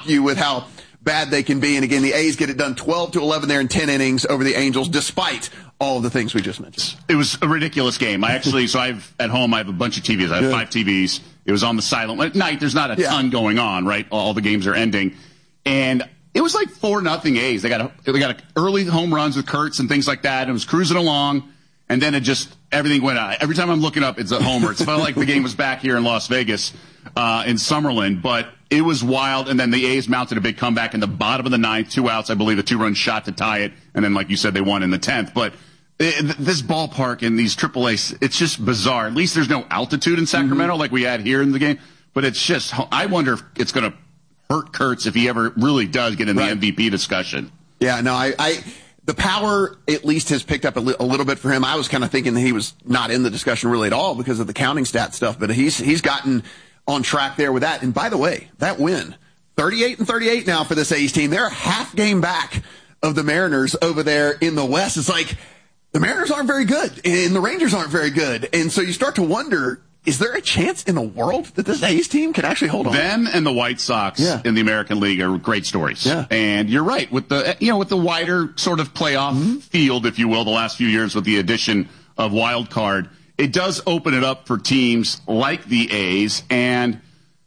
you with how bad they can be. And again, the A's get it done 12-11 there in 10 innings over the Angels, despite all of the things we just mentioned. It was a ridiculous game. I actually, at home, I have a bunch of TVs. I have 5 TVs. It was on the silent. At night, there's not a ton going on, right? All the games are ending. And it was like 4-0 A's. They got early home runs with Kurtz and things like that. It was cruising along. And then everything went out. Every time I'm looking up, it's a homer. It felt like the game was back here in Las Vegas, in Summerlin. But it was wild. And then the A's mounted a big comeback in the bottom of the ninth, 2 outs, I believe, a 2-run shot to tie it. And then, like you said, they won in the 10th. But this ballpark and these AAA, it's just bizarre. At least there's no altitude in Sacramento like we had here in the game. But it's just, I wonder if it's going to hurt Kurtz if he ever really does get in the MVP discussion. Yeah, no, the power at least has picked up a little bit for him. I was kind of thinking that he was not in the discussion really at all because of the counting stat stuff, but he's gotten on track there with that. And by the way, that win, 38-38 now for this A's team. They're a half game back of the Mariners over there in the West. It's like the Mariners aren't very good and the Rangers aren't very good. And so you start to wonder, is there a chance in the world that this A's team can actually hold on? Them and the White Sox in the American League are great stories. Yeah. And you're right, with the wider sort of playoff field, if you will, the last few years with the addition of wild card, it does open it up for teams like the A's, and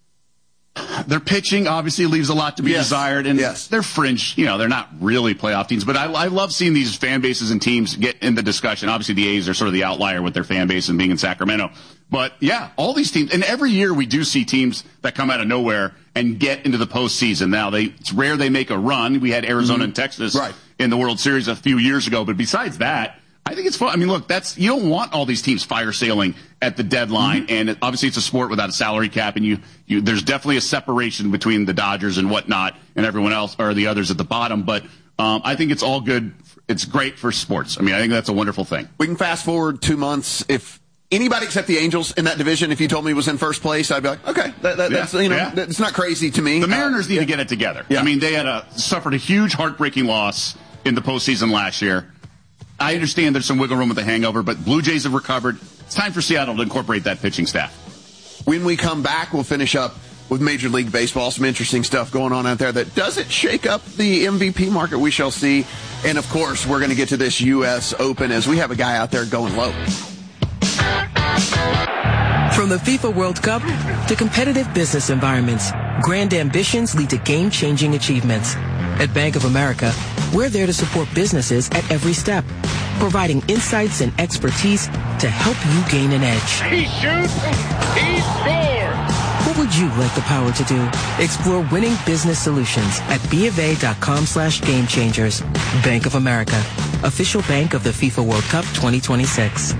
their pitching obviously leaves a lot to be desired, and they're fringe, they're not really playoff teams, but I love seeing these fan bases and teams get in the discussion. Obviously the A's are sort of the outlier with their fan base and being in Sacramento. But yeah, all these teams, and every year we do see teams that come out of nowhere and get into the postseason. Now it's rare they make a run. We had Arizona and Texas in the World Series a few years ago, but besides that, I think it's fun. I mean, look, you don't want all these teams fire sailing at the deadline, and obviously it's a sport without a salary cap, and there's definitely a separation between the Dodgers and whatnot and everyone else, or the others at the bottom. But I think it's all good. It's great for sports. I mean, I think that's a wonderful thing. We can fast forward 2 months. If anybody except the Angels in that division, if you told me was in first place, I'd be like, okay, that's it's not crazy to me. The Mariners need to get it together. Yeah. I mean, they suffered a huge heartbreaking loss in the postseason last year. I understand there's some wiggle room with the hangover, but Blue Jays have recovered. It's time for Seattle to incorporate that pitching staff. When we come back, we'll finish up with Major League Baseball. Some interesting stuff going on out there that doesn't shake up the MVP market. We shall see. And, of course, we're going to get to this U.S. Open as we have a guy out there going low. From the FIFA World Cup to competitive business environments, grand ambitions lead to game-changing achievements. At Bank of America, we're there to support businesses at every step, providing insights and expertise to help you gain an edge. He shoots, he scores! What would you like the power to do? Explore winning business solutions at BofA.com/gamechangers. Bank of America, official bank of the FIFA World Cup 2026.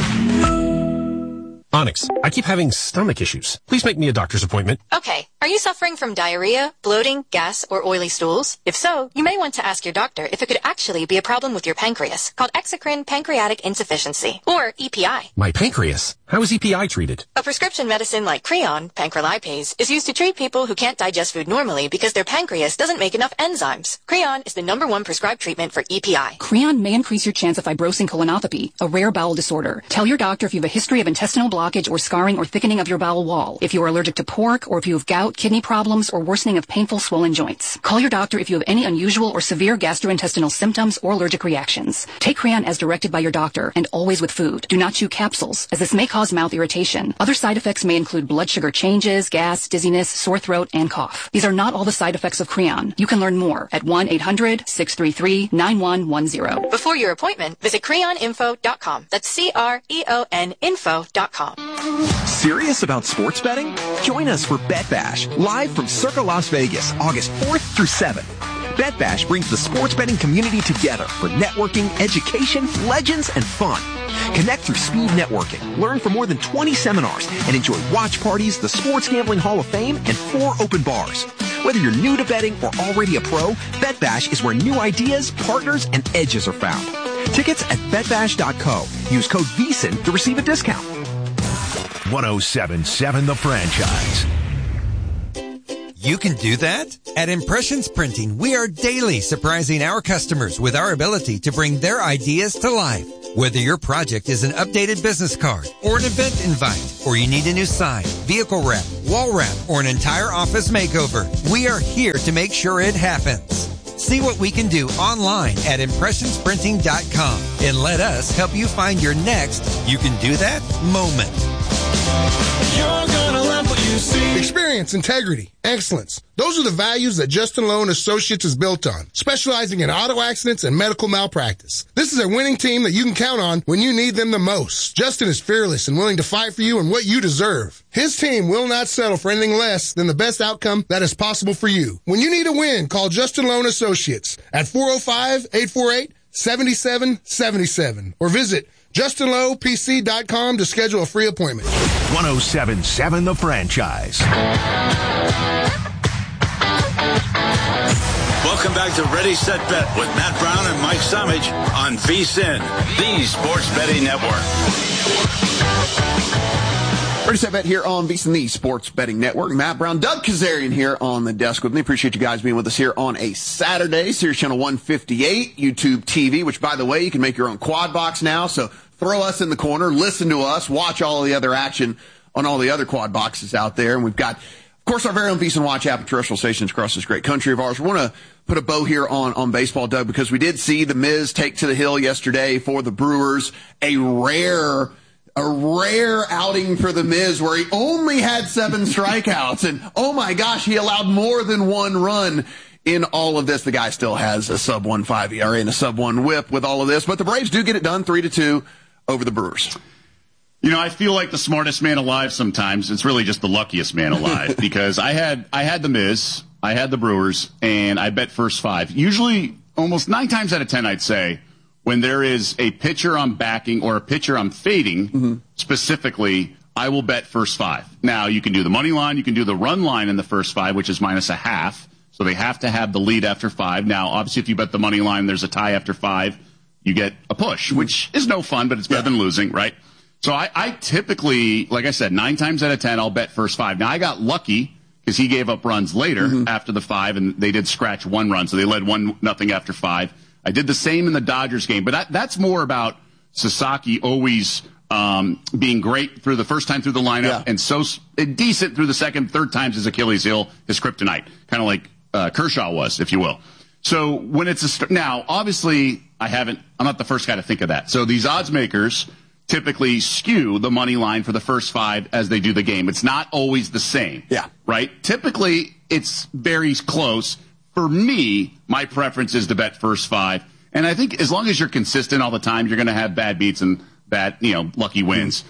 Onyx, I keep having stomach issues. Please make me a doctor's appointment. Okay. Are you suffering from diarrhea, bloating, gas, or oily stools? If so, you may want to ask your doctor if it could actually be a problem with your pancreas, called exocrine pancreatic insufficiency, or EPI. My pancreas? How is EPI treated? A prescription medicine like Creon, pancrelipase, is used to treat people who can't digest food normally because their pancreas doesn't make enough enzymes. Creon is the #1 prescribed treatment for EPI. Creon may increase your chance of fibrosing colonopathy, a rare bowel disorder. Tell your doctor if you have a history of intestinal blockage or scarring or thickening of your bowel wall, if you are allergic to pork, or if you have gout, kidney problems, or worsening of painful swollen joints. Call your doctor if you have any unusual or severe gastrointestinal symptoms or allergic reactions. Take Creon as directed by your doctor, and always with food. Do not chew capsules, as this may cause mouth irritation. Other side effects may include blood sugar changes, gas, dizziness, sore throat, and cough. These are not all the side effects of Creon. You can learn more at 1-800-633-9110. Before your appointment, visit creoninfo.com. That's CREON info.com. Serious about sports betting? Join us for Bet Bash, live from Circa Las Vegas, August 4th through 7th. Bet Bash brings the sports betting community together for networking, education, legends, and fun. Connect through speed networking, learn from more than 20 seminars, and enjoy watch parties, the Sports Gambling Hall of Fame, and 4 open bars. Whether you're new to betting or already a pro, Bet Bash is where new ideas, partners, and edges are found. Tickets at betbash.co. Use code VSIN to receive a discount. 107.7 The Franchise. You can do that? At Impressions Printing, we are daily surprising our customers with our ability to bring their ideas to life. Whether your project is an updated business card or an event invite, or you need a new sign, vehicle wrap, wall wrap, or an entire office makeover, we are here to make sure it happens. See what we can do online at impressionsprinting.com and let us help you find your next you can do that moment. You're gonna love what you see. Experience, integrity, excellence. Those are the values that Justin Lowe & Associates is built on, specializing in auto accidents and medical malpractice. This is a winning team that you can count on when you need them the most. Justin is fearless and willing to fight for you and what you deserve. His team will not settle for anything less than the best outcome that is possible for you. When you need a win, call Justin Lowe & Associates at 405-848-7777 or visit JustinLowePC.com to schedule a free appointment. 107.7 The Franchise. Welcome back to Ready, Set, Bet with Matt Brown and Mike Somage on VSiN, the Sports Betting Network. Ready, Set, Bet here on VSiN, the Sports Betting Network. Matt Brown, Doug Kazarian here on the desk with me. Appreciate you guys being with us here on a Saturday. Series Channel 158, YouTube TV, which, by the way, you can make your own quad box now. So throw us in the corner, listen to us, watch all of the other action on all the other quad boxes out there. And we've got, of course, our very own VSiN Watch app and terrestrial stations across this great country of ours. We want to put a bow here on baseball, Doug, because we did see the Miz take to the hill yesterday for the Brewers. A rare outing for the Miz where he only had 7 strikeouts. And, oh, my gosh, he allowed more than 1 run in all of this. The guy still has a sub-1.5 ERA and a sub-1 whip with all of this. But the Braves do get it done 3-2 over the Brewers. You know, I feel like the smartest man alive sometimes. It's really just the luckiest man alive because I had the Miz, I had the Brewers, and I bet first 5. Usually, almost 9 times out of 10, I'd say, when there is a pitcher I'm backing or a pitcher I'm fading, specifically, I will bet first 5. Now, you can do the money line, you can do the run line in the first 5, which is -0.5. So they have to have the lead after 5. Now, obviously, if you bet the money line, there's a tie after 5, you get a push, which is no fun, but it's better than losing, right? So I typically, like I said, 9 times out of 10, I'll bet first 5. Now, I got lucky because he gave up runs later after the 5, and they did scratch 1 run, so they led 1-0 after 5. I did the same in the Dodgers game, but that's more about Sasaki always being great through the first time through the lineup and so decent through the second, third times his Achilles heel, his kryptonite, kind of like Kershaw was, if you will. So when it's now, obviously, I'm not the first guy to think of that. So these odds makers typically skew the money line for the first 5 as they do the game. It's not always the same. Yeah. Right? Typically, it's very close. For me, my preference is to bet first 5. And I think as long as you're consistent all the time, you're going to have bad beats and bad, lucky wins.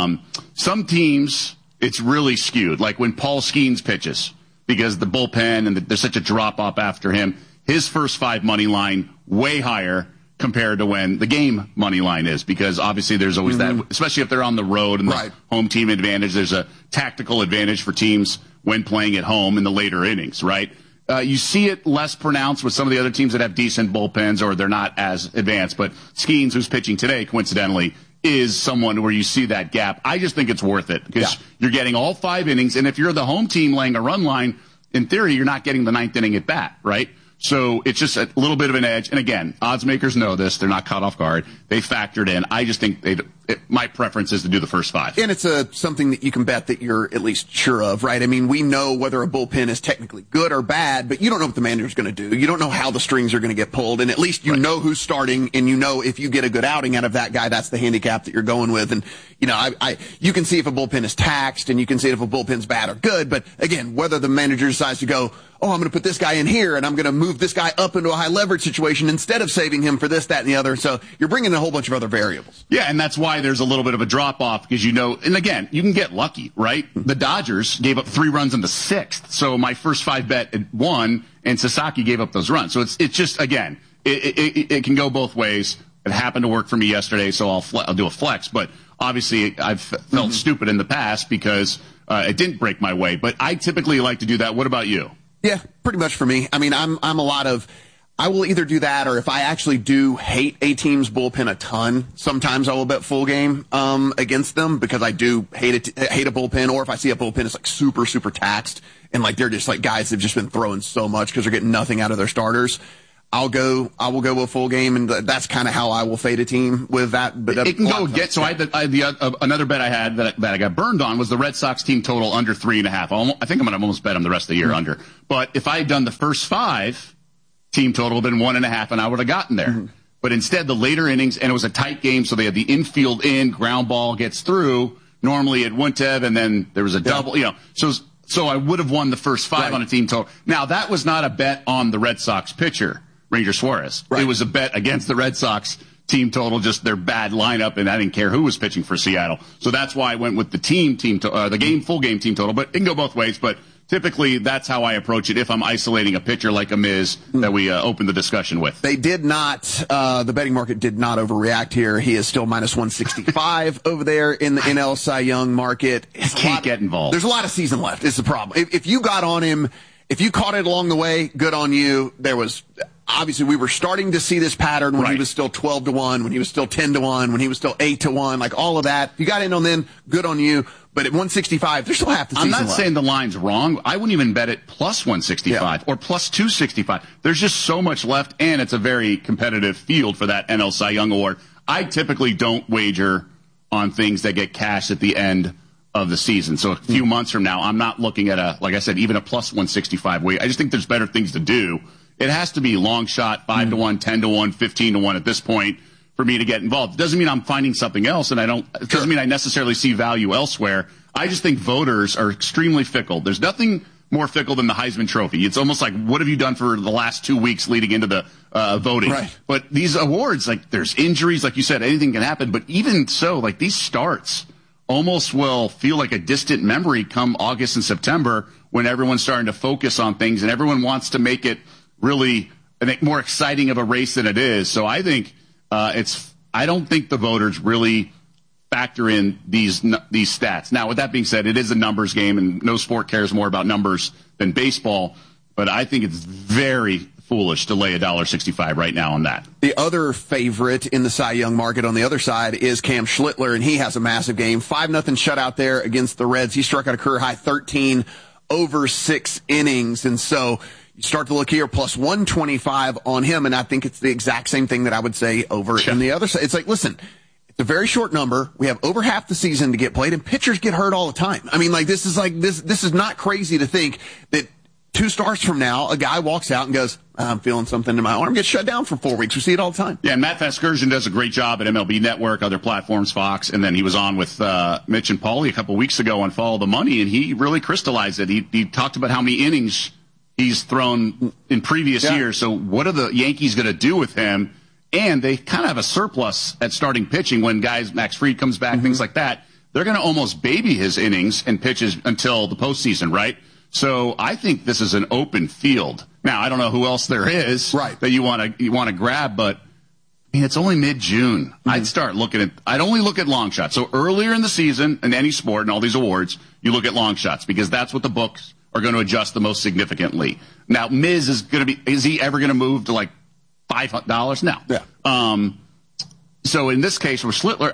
Some teams, it's really skewed. Like when Paul Skeens pitches, because the bullpen and there's such a drop-off after him, his first 5 money line way higher compared to when the game money line is, because obviously there's always that, especially if they're on the road and the home team advantage. There's a tactical advantage for teams when playing at home in the later innings, right? You see it less pronounced with some of the other teams that have decent bullpens or they're not as advanced. But Skeens, who's pitching today, coincidentally, is someone where you see that gap. I just think it's worth it because you're getting all 5 innings. And if you're the home team laying a run line, in theory, you're not getting the 9th inning at bat, right? So it's just a little bit of an edge. And again, odds makers know this. They're not caught off guard. They factored in. I just think my preference is to do the first 5. And it's something that you can bet that you're at least sure of, right? I mean, we know whether a bullpen is technically good or bad, but you don't know what the manager's going to do. You don't know how the strings are going to get pulled. And at least you know who's starting, and you know if you get a good outing out of that guy, that's the handicap that you're going with. And, you can see if a bullpen is taxed, and you can see if a bullpen's bad or good. But again, whether the manager decides to go, I'm going to put this guy in here, and I'm going to move this guy up into a high leverage situation instead of saving him for this, that, and the other. So you're bringing in a whole bunch of other variables. Yeah, and that's why there's a little bit of a drop-off because and again, you can get lucky, right? The Dodgers gave up 3 runs in the 6th, so my first 5 bet won, and Sasaki gave up those runs. So it's just, again, it can go both ways. It happened to work for me yesterday, so I'll do a flex. But obviously, I've felt stupid in the past because it didn't break my way. But I typically like to do that. What about you? Yeah, pretty much for me. I mean, I will either do that, or if I actually do hate a team's bullpen a ton, sometimes I will bet full game against them because I do hate a bullpen, or if I see a bullpen is like super, super taxed and like they're just like guys that've just been throwing so much because they're getting nothing out of their starters, I will go with a full game, and that's kind of how I will fade a team with that. But it can go against. So another bet I had that I got burned on was the Red Sox team total under 3.5. I think I'm going to almost bet them the rest of the year under. But if I had done the first 5, team total would have been 1.5, and I would have gotten there. Mm-hmm. But instead, the later innings, and it was a tight game, so they had the infield ground ball gets through. Normally it wouldn't have, and then there was a double. So I would have won the first 5 on a team total. Now that was not a bet on the Red Sox pitcher, Ranger Suarez. Right. It was a bet against the Red Sox team total, just their bad lineup, and I didn't care who was pitching for Seattle. So that's why I went with the full game team total. But it can go both ways. But typically, that's how I approach it if I'm isolating a pitcher like a Miz that we opened the discussion with. They did not, the betting market did not overreact here. He is still minus 165 over there in the NL Cy Young market. He can't get involved. There's a lot of season left is the problem. If you got on him, if you caught it along the way, good on you. Obviously, we were starting to see this pattern when he was still 12-1, when he was still 10-1, when he was still 8-1, like all of that. If you got in on then, good on you. But at 165, there's still half the season left. I'm not saying the line's wrong. I wouldn't even bet it plus 165 or plus 265. There's just so much left, and it's a very competitive field for that NL Cy Young Award. I typically don't wager on things that get cash at the end of the season. So a few months from now, I'm not looking at like I said, even a plus 165 weight. I just think there's better things to do. It has to be long shot, 5-1, 10-1, 15-1 at this point for me to get involved. It doesn't mean I'm finding something else, and it doesn't mean I necessarily see value elsewhere. I just think voters are extremely fickle. There's nothing more fickle than the Heisman Trophy. It's almost like, what have you done for the last 2 weeks leading into the voting? Right. But these awards, like there's injuries, like you said, anything can happen. But even so, like these starts almost will feel like a distant memory come August and September when everyone's starting to focus on things and everyone wants to make it really, I think, more exciting of a race than it is. So I think I don't think the voters really factor in these stats. Now, with that being said, it is a numbers game, and no sport cares more about numbers than baseball. But I think it's very foolish to lay $1.65 right now on that. The other favorite in the Cy Young market on the other side is Cam Schlittler, and he has a massive game. 5-0 shutout there against the Reds. He struck out a career high 13 over 6 innings, and so you start to look here, plus 125 on him, and I think it's the exact same thing that I would say over in the other side. It's like, listen, it's a very short number. We have over half the season to get played, and pitchers get hurt all the time. I mean, this is not crazy to think that 2 starts from now, a guy walks out and goes, I'm feeling something in my arm, gets shut down for 4 weeks. We see it all the time. Yeah, and Matt Vasgersian does a great job at MLB Network, other platforms, Fox, and then he was on with Mitch and Paulie a couple weeks ago on Follow the Money, and he really crystallized it. He talked about how many innings he's thrown in previous years. So what are the Yankees going to do with him? And they kind of have a surplus at starting pitching when Max Fried comes back, things like that. They're going to almost baby his innings and pitches until the postseason, right? So I think this is an open field. Now, I don't know who else there is that you want to grab, but I mean, it's only mid-June. I'd only look at long shots. So earlier in the season, in any sport and all these awards, you look at long shots because that's what the books are going to adjust the most significantly. Now, Miz is he ever going to move to like $5? No. Yeah. So in this case with Schlittler,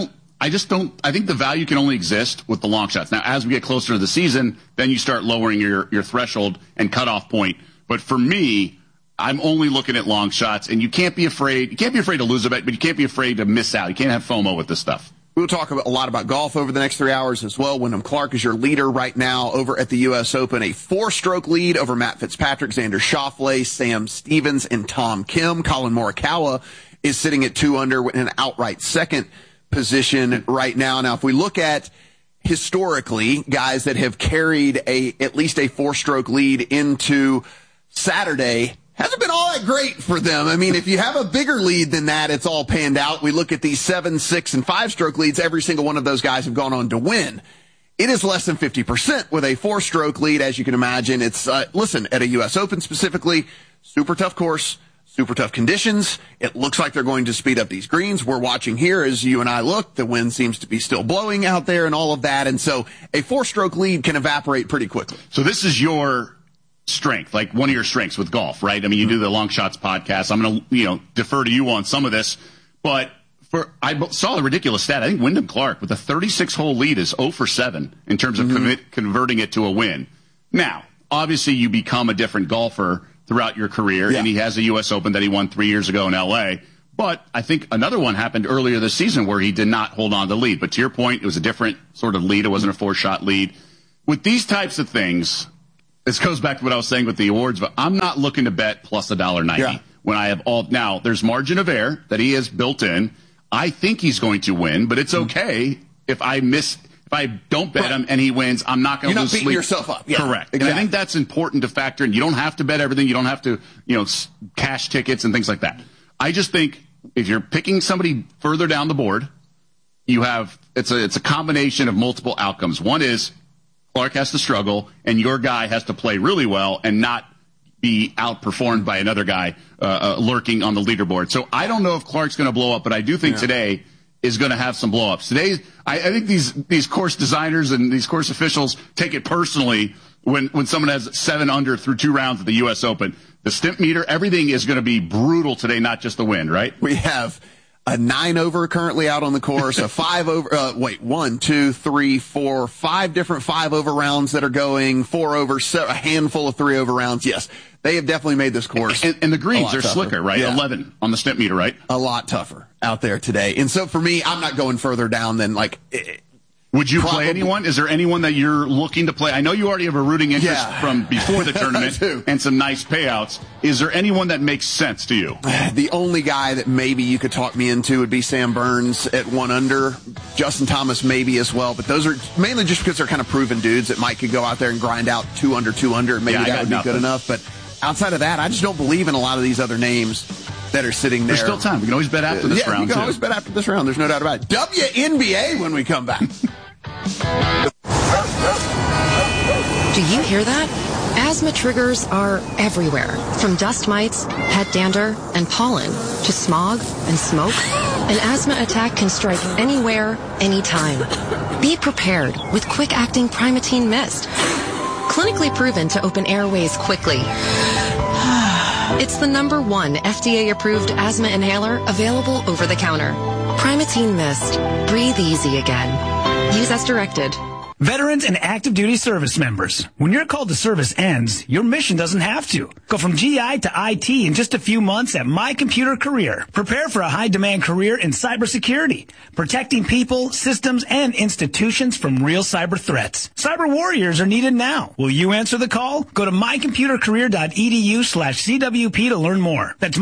I think the value can only exist with the long shots. Now, as we get closer to the season, then you start lowering your threshold and cutoff point. But for me, I'm only looking at long shots, and you can't be afraid to lose a bet, but you can't be afraid to miss out. You can't have FOMO with this stuff. We'll talk a lot about golf over the next 3 hours as well. Wyndham Clark is your leader right now over at the U.S. Open. A 4-stroke lead over Matt Fitzpatrick, Xander Schauffele, Sam Stevens, and Tom Kim. Colin Morikawa is sitting at 2 under in an outright second position right now. Now, if we look at historically guys that have carried at least a 4-stroke lead into Saturday, hasn't been all that great for them. I mean, if you have a bigger lead than that, it's all panned out. We look at these 7, 6, and 5-stroke leads. Every single one of those guys have gone on to win. It is less than 50% with a 4-stroke lead, as you can imagine. It's, listen, at a U.S. Open specifically, super tough course, super tough conditions. It looks like they're going to speed up these greens. We're watching here as you and I look. The wind seems to be still blowing out there and all of that. And so a 4-stroke lead can evaporate pretty quickly. So this is your strength, like one of your strengths with golf, right? I mean, you do the Long Shots podcast. I'm going to, defer to you on some of this, but I saw a ridiculous stat. I think Wyndham Clark with a 36-hole lead is 0 for 7 in terms of converting it to a win. Now, obviously, you become a different golfer throughout your career, and he has a U.S. Open that he won 3 years ago in L.A., but I think another one happened earlier this season where he did not hold on to the lead. But to your point, it was a different sort of lead. It wasn't a 4-shot lead. With these types of things, this goes back to what I was saying with the awards, but I'm not looking to bet plus $1.90 when I have all. Now, there's margin of error that he has built in. I think he's going to win, but it's okay if I don't bet him and he wins. I'm not going to lose sleep. You're not beating yourself up. Yeah, correct. Exactly. And I think that's important to factor in. You don't have to bet everything. You don't have to, cash tickets and things like that. I just think if you're picking somebody further down the board, it's a combination of multiple outcomes. One is Clark has to struggle and your guy has to play really well and not be outperformed by another guy lurking on the leaderboard. So I don't know if Clark's going to blow up, but I do think today is going to have some blow-ups. Today, I think these course designers and these course officials take it personally when someone has 7 under through 2 rounds of the U.S. Open. The stimp meter, everything is going to be brutal today, not just the wind, right? We have a 9 over currently out on the course, a 5 over, 1, 2, 3, 4, 5 different 5 over rounds that are going, 4 over, a handful of 3 over rounds. Yes, they have definitely made this course. And the greens are slicker, right? Yeah. 11 on the stimp meter, right? A lot tougher out there today. And so for me, I'm not going further down than would you play anyone? Is there anyone that you're looking to play? I know you already have a rooting interest from before the tournament and some nice payouts. Is there anyone that makes sense to you? The only guy that maybe you could talk me into would be Sam Burns at 1 under. Justin Thomas maybe as well, but those are mainly just because they're kind of proven dudes that might could go out there and grind out 2 under, 2 under. Maybe that would be good enough. But outside of that, I just don't believe in a lot of these other names that are sitting there. There's still time. We can always bet after this round, you can always bet after this round. There's no doubt about it. WNBA when we come back. Do you hear that? Asthma triggers are everywhere, from dust mites, pet dander, and pollen, to smog and smoke. An asthma attack can strike anywhere, anytime. Be prepared with quick-acting Primatene Mist. Clinically proven to open airways quickly. It's the #1 FDA-approved asthma inhaler available over the counter. Primatene Mist. Breathe easy again. Use as directed. Veterans and active duty service members, when your call to service ends, your mission doesn't have to. Go from GI to IT in just a few months at My Computer Career. Prepare for a high-demand career in cybersecurity, protecting people, systems, and institutions from real cyber threats. Cyber warriors are needed now. Will you answer the call? Go to mycomputercareer.edu/CWP to learn more. That's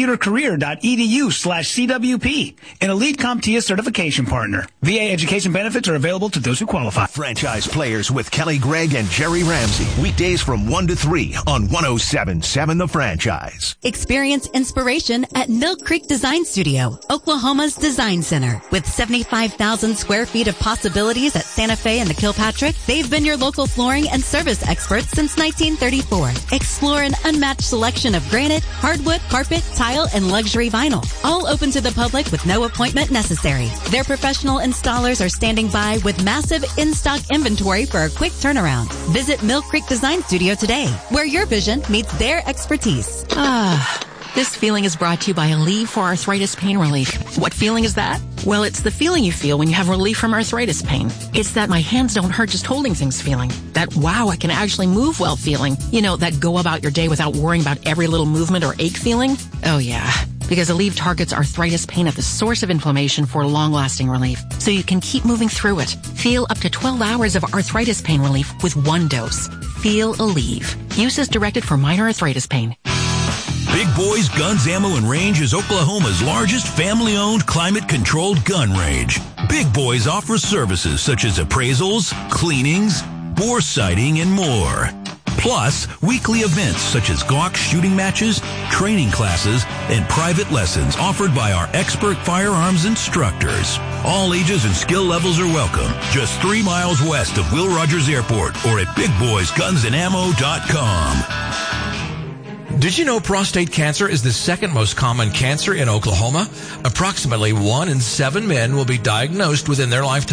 mycomputercareer.edu/CWP, an Elite CompTIA certification partner. VA education benefits are available to those who qualify. Franchise Players with Kelly Gregg and Jerry Ramsey. Weekdays from 1 to 3 on 107.7 The Franchise. Experience inspiration at Mill Creek Design Studio, Oklahoma's design center. With 75,000 square feet of possibilities at Santa Fe and the Kilpatrick, they've been your local flooring and service experts since 1934. Explore an unmatched selection of granite, hardwood, carpet, tile, and luxury vinyl. All open to the public with no appointment necessary. Their professional installers are standing by with massive in-stock inventory for a quick turnaround. Visit Mill Creek Design Studio today, where your vision meets their expertise. This feeling is brought to you by Aleve for arthritis pain relief. What feeling is that? Well, it's the feeling you feel when you have relief from arthritis pain. It's that my hands don't hurt just holding things feeling. That wow, I can actually move well feeling. You know, that go about your day without worrying about every little movement or ache feeling. Oh yeah. Because Aleve targets arthritis pain at the source of inflammation for long-lasting relief, so you can keep moving through it. Feel up to 12 hours of arthritis pain relief with 1 dose. Feel Aleve. Use as directed for minor arthritis pain. Big Boys Guns, Ammo, and Range is Oklahoma's largest family-owned, climate-controlled gun range. Big Boys offers services such as appraisals, cleanings, bore sighting, and more. Plus, weekly events such as Glock shooting matches, training classes, and private lessons offered by our expert firearms instructors. All ages and skill levels are welcome. Just 3 miles west of Will Rogers Airport or at BigBoysGunsAndAmmo.com. Did you know prostate cancer is the second most common cancer in Oklahoma? Approximately 1 in 7 men will be diagnosed within their lifetime.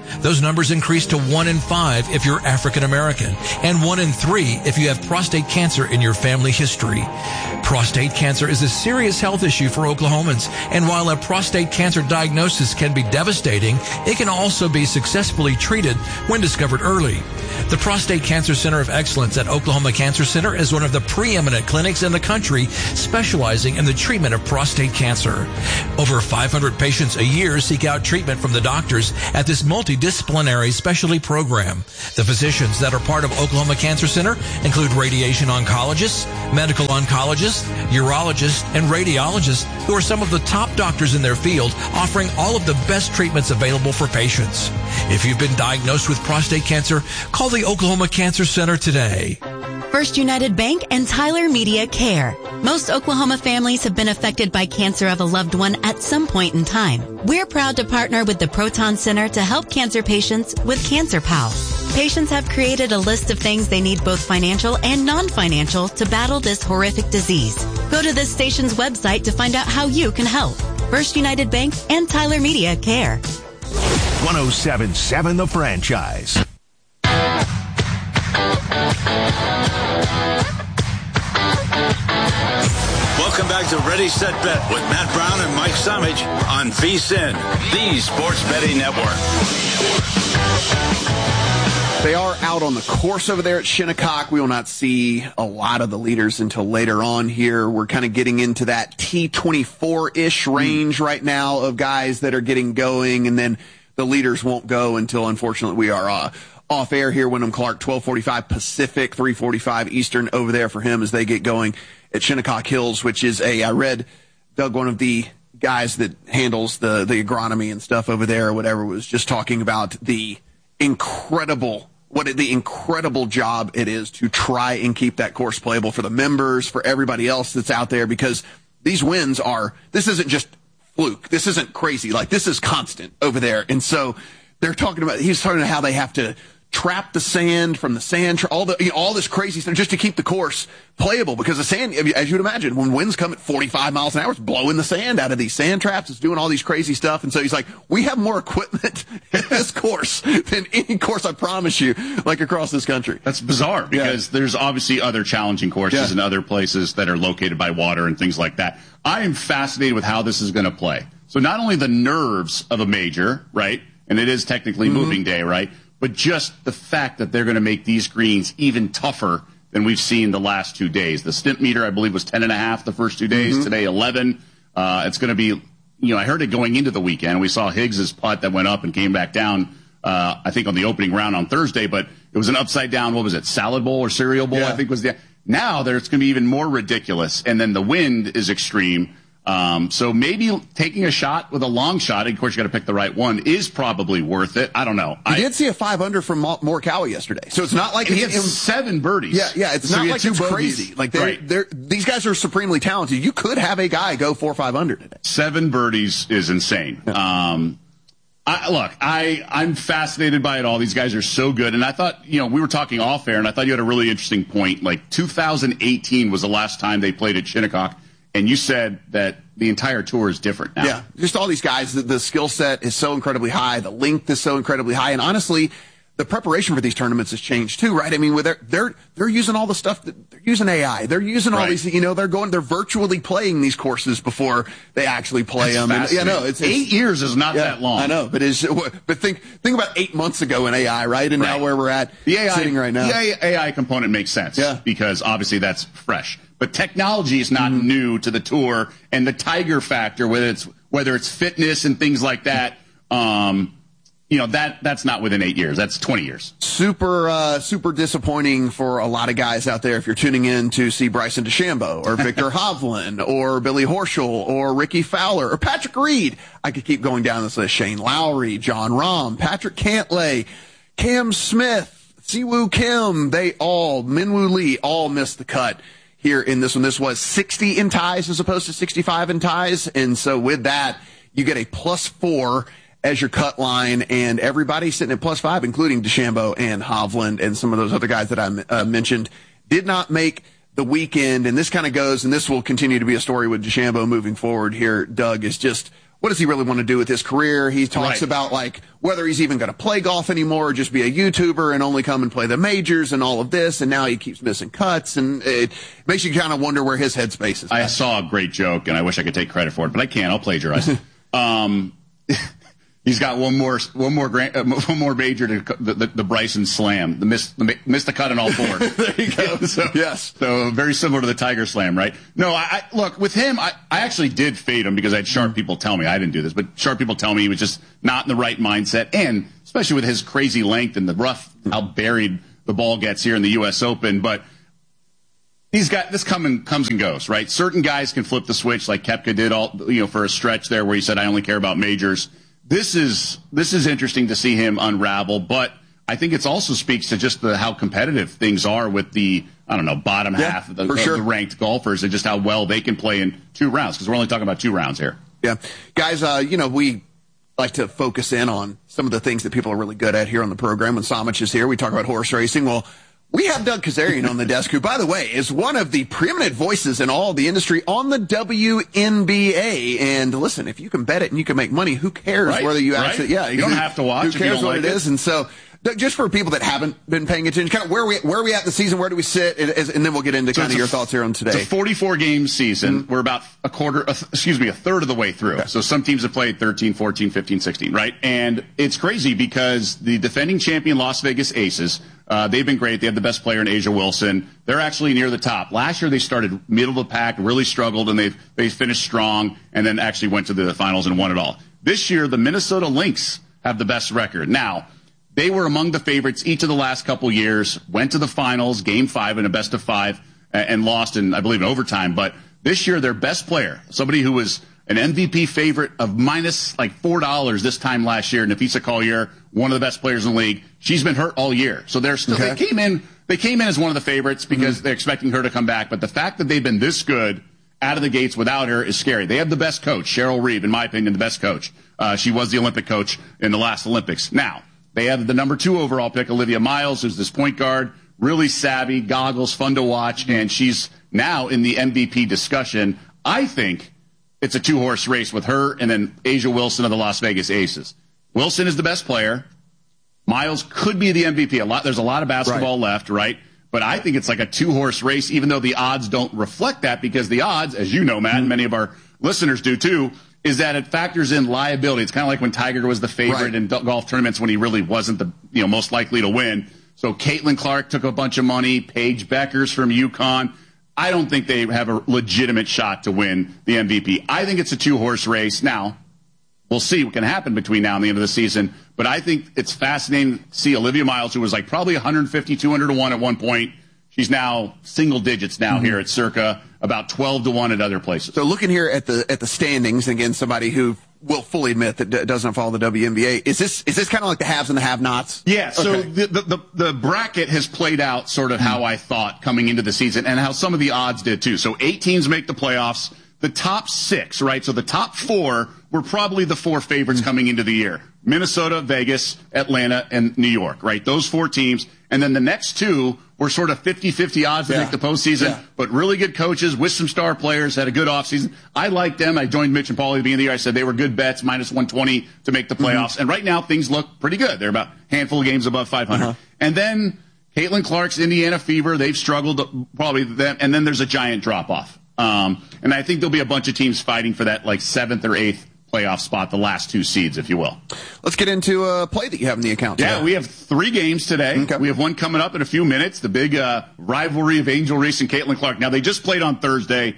Those numbers increase to 1 in 5 if you're African American, and 1 in 3 if you have prostate cancer in your family history. Prostate cancer is a serious health issue for Oklahomans, and while a prostate cancer diagnosis can be devastating, it can also be successfully treated when discovered early. The Prostate Cancer Center of Excellence at Oklahoma Cancer Center is one of the preeminent clinics in the country specializing in the treatment of prostate cancer. Over 500 patients a year seek out treatment from the doctors at this multidisciplinary specialty program. The physicians that are part of Oklahoma Cancer Center include radiation oncologists, medical oncologists, urologists, and radiologists who are some of the top doctors in their field, offering all of the best treatments available for patients. If you've been diagnosed with prostate cancer, call the Oklahoma Cancer Center today. First United Bank and Tyler Media Care. Most Oklahoma families have been affected by cancer of a loved one at some point in time. We're proud to partner with the Proton Center to help cancer patients with Cancer Pals. Patients have created a list of things they need, both financial and non-financial, to battle this horrific disease. Go to this station's website to find out how you can help. First United Bank and Tyler Media Care. 107.7 The Franchise. Welcome back to Ready, Set, Bet with Matt Brown and Mike Samich on VSiN, the Sports Betting Network. They are out on the course over there at Shinnecock. We will not see a lot of the leaders until later on here. We're kind of getting into that T24-ish range right now of guys that are getting going, and then the leaders won't go until, unfortunately, we are off air here. Wyndham Clark, 12:45 Pacific, 3:45 Eastern over there for him as they get going at Shinnecock Hills, which is I read, Doug, one of the guys that handles the agronomy and stuff over there or whatever, was just talking about the incredible job it is to try and keep that course playable for the members, for everybody else that's out there, because these wins this isn't just fluke. This isn't crazy. Like, this is constant over there. And so he's talking about how they have to trap the sand from the sand, all this crazy stuff just to keep the course playable, because the sand, as you'd imagine, when winds come at 45 miles an hour, it's blowing the sand out of these sand traps. It's doing all these crazy stuff. And so he's like, we have more equipment at this course than any course, I promise you, like across this country. That's bizarre, because there's obviously other challenging courses in other places that are located by water and things like that. I am fascinated with how this is going to play. So not only the nerves of a major, right? And it is technically moving day, right? But just the fact that they're going to make these greens even tougher than we've seen the last 2 days. The stimp meter, I believe, was 10.5 the first 2 days. Today, 11. It's going to be, I heard it going into the weekend. We saw Higgs's putt that went up and came back down, I think, on the opening round on Thursday. But it was an upside down, what was it, salad bowl or cereal bowl, I think was the. Now it's going to be even more ridiculous. And then the wind is extreme. So maybe taking a shot with a long shot, of course you got to pick the right one, is probably worth it. I don't know. I did see a 5-under from Morikawa yesterday, so it's not like he had 7 birdies. Yeah, it's not like it's crazy. Like these guys are supremely talented. You could have a guy go 4 or 5 under today. 7 birdies is insane. I'm fascinated by it all. These guys are so good. And I thought, we were talking off air, and I thought you had a really interesting point. Like 2018 was the last time they played at Shinnecock. And you said that the entire tour is different now. Yeah, just all these guys, the skill set is so incredibly high, the length is so incredibly high, and honestly, the preparation for these tournaments has changed too, right? I mean, they're using all the stuff they're using AI, they're using all these, they're virtually playing these courses before they actually play them. And, it's 8 years is not that long. I know, but think about 8 months ago in AI, right? And now where we're at, the AI, sitting right now. The AI component makes sense, because obviously that's fresh. But technology is not new to the tour, and the Tiger factor, whether it's fitness and things like that, that's not within 8 years. That's 20 years. Super disappointing for a lot of guys out there if you're tuning in to see Bryson DeChambeau or Victor Hovland or Billy Horschel or Ricky Fowler or Patrick Reed. I could keep going down this list. Shane Lowry, John Rahm, Patrick Cantlay, Cam Smith, Siwoo Kim, Minwoo Lee, all missed the cut here in this one. This was 60 in ties as opposed to 65 in ties. And so with that, you get a +4 as your cut line, and everybody sitting at +5, including DeChambeau and Hovland and some of those other guys that I mentioned, did not make the weekend. And this kind of goes, and this will continue to be a story with DeChambeau moving forward here, Doug, is just what does he really want to do with his career? He talks about like whether he's even going to play golf anymore or just be a YouTuber and only come and play the majors and all of this. And now he keeps missing cuts, and it makes you kind of wonder where his headspace is. I saw a great joke, and I wish I could take credit for it, but I can't. I'll plagiarize. He's got one more major to the Bryson Slam, missed the cut in all four. There you go. So very similar to the Tiger Slam, right? No, I look with him. I actually did fade him because I had sharp people tell me I didn't do this, but sharp people tell me he was just not in the right mindset, and especially with his crazy length and the rough, how buried the ball gets here in the U.S. Open, but. This comes and goes, right? Certain guys can flip the switch, like Koepka did for a stretch there where he said, I only care about majors. This is interesting to see him unravel, but I think it also speaks to just how competitive things are with the, bottom half of the ranked golfers and just how well they can play in 2 rounds, because we're only talking about 2 rounds here. Yeah. Guys, we like to focus in on some of the things that people are really good at here on the program. When Samich is here, we talk about horse racing. Well, we have Doug Kazarian on the desk, who, by the way, is one of the preeminent voices in all the industry on the WNBA. And listen, if you can bet it and you can make money, who cares whether you actually, you don't have to watch. Who cares what it is? And so, just for people that haven't been paying attention, kind of where are we at in the season? Where do we sit? And then we'll get into kind of your thoughts here on today. It's a 44-game season. We're about a third of the way through. Okay. So some teams have played 13, 14, 15, 16, right? And it's crazy because the defending champion Las Vegas Aces, they've been great. They have the best player in Asia Wilson. They're actually near the top. Last year they started middle of the pack, really struggled, and they finished strong, and then actually went to the finals and won it all. This year the Minnesota Lynx have the best record. Now, they were among the favorites each of the last couple years, went to the finals, game 5 in a best of 5, and lost in, I believe, in overtime. But this year, their best player, somebody who was an MVP favorite of minus like $4 this time last year, Nafisa Collier, one of the best players in the league, she's been hurt all year. So they're still, they came in as one of the favorites because they're expecting her to come back. But the fact that they've been this good out of the gates without her is scary. They have the best coach, Cheryl Reeve, in my opinion, the best coach. She was the Olympic coach in the last Olympics. Now, they have the number 2 overall pick, Olivia Miles, who's this point guard, really savvy, goggles, fun to watch, and she's now in the MVP discussion. I think it's a 2-horse race with her and then Asia Wilson of the Las Vegas Aces. Wilson is the best player. Miles could be the MVP. There's a lot of basketball left, right? But I think it's like a 2-horse race, even though the odds don't reflect that, because the odds, as you know, Matt, and many of our listeners do too, is that it factors in liability. It's kind of like when Tiger was the favorite in golf tournaments when he really wasn't the most likely to win. So Caitlin Clark took a bunch of money. Paige Beckers from UConn. I don't think they have a legitimate shot to win the MVP. I think it's a 2-horse race. Now, we'll see what can happen between now and the end of the season. But I think it's fascinating to see Olivia Miles, who was like probably 150, 200 to 1 at one point. She's now single digits now here at Circa, about 12 to 1 at other places. So looking here at the standings, again, somebody who will fully admit that doesn't follow the WNBA, is this kind of like the haves and the have-nots? Yeah. So the bracket has played out sort of how I thought coming into the season, and how some of the odds did too. So 8 teams make the playoffs. The top 6, right? So the top 4 were probably the 4 favorites coming into the year. Minnesota, Vegas, Atlanta, and New York, right? Those 4 teams. And then the next 2 were sort of 50-50 odds to make the postseason, but really good coaches with some star players, had a good offseason. I liked them. I joined Mitch and Paulie at the beginning of the year. I said they were good bets, minus 120 to make the playoffs. And right now things look pretty good. They're about a handful of games above 500. And then Caitlin Clark's Indiana Fever. They've struggled probably then. And then there's a giant drop-off. And I think there'll be a bunch of teams fighting for that like 7th or 8th playoff spot, the last 2 seeds, if you will. Let's get into a play that you have in the account today. Yeah, we have 3 games today. Okay. We have one coming up in a few minutes, the big rivalry of Angel Reese and Caitlin Clark. Now, they just played on Thursday.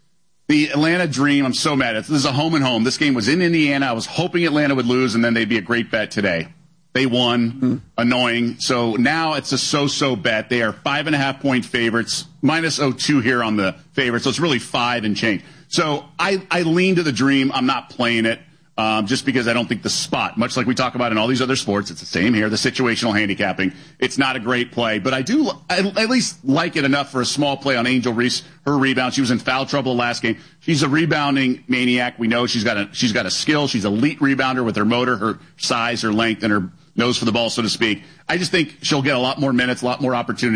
The Atlanta Dream, I'm so mad. This is a home and home. This game was in Indiana. I was hoping Atlanta would lose, and then they'd be a great bet today. They won. Annoying. So now it's a so-so bet. They are 5.5-point favorites, minus 0.2 here on the favorites. So it's really 5 and change. So I lean to the Dream. I'm not playing it just because I don't think the spot, much like we talk about in all these other sports, it's the same here, the situational handicapping. It's not a great play, but I at least like it enough for a small play on Angel Reese, her rebound. She was in foul trouble last game. She's a rebounding maniac. We know she's got a skill. She's an elite rebounder with her motor, her size, her length, and her nose for the ball, so to speak. I just think she'll get a lot more minutes, a lot more opportunities.